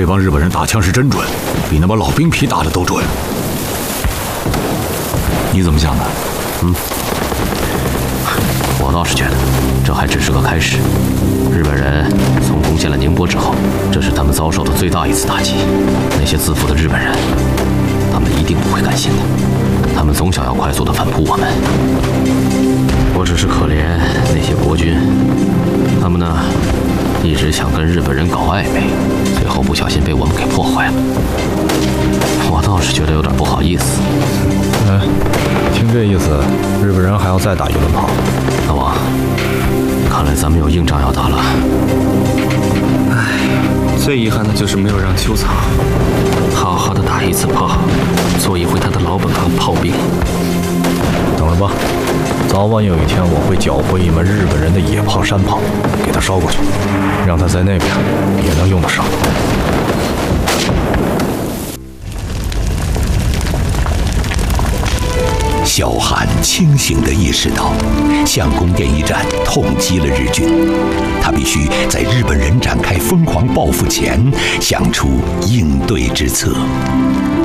这帮日本人打枪是真准，比那帮老兵皮打的都准。你怎么想的？ 我倒是觉得，这还只是个开始。日本人从攻陷了宁波之后，这是他们遭受的最大一次打击。那些自负的日本人，他们一定不会甘心的。他们总想要快速地反扑我们。我只是可怜那些国军，他们呢，一直想跟日本人搞暧昧，最后不小心被我们给破坏了。我倒是觉得有点不好意思。 听这意思，日本人还要再打一轮炮。 大王，看来咱们有硬仗要打了。 最遗憾的就是没有让秋草好好的打一次炮，做一回他的老本行炮兵。 等着吧，早晚有一天我会缴获一门日本人的野炮山炮，给他烧过去，让他在那边也能用得上。 小韩清醒地意识到，相公电一战痛击了日军，他必须在日本人展开疯狂报复前想出应对之策。